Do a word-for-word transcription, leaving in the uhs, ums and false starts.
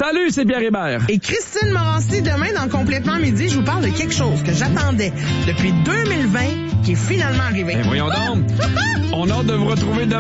Salut, c'est Pierre Hébert. Et Christine Morancy, demain, dans Complètement Midi, je vous parle de quelque chose que j'attendais depuis deux mille vingt, qui est finalement arrivé. Ben voyons donc. On a hâte de vous retrouver demain.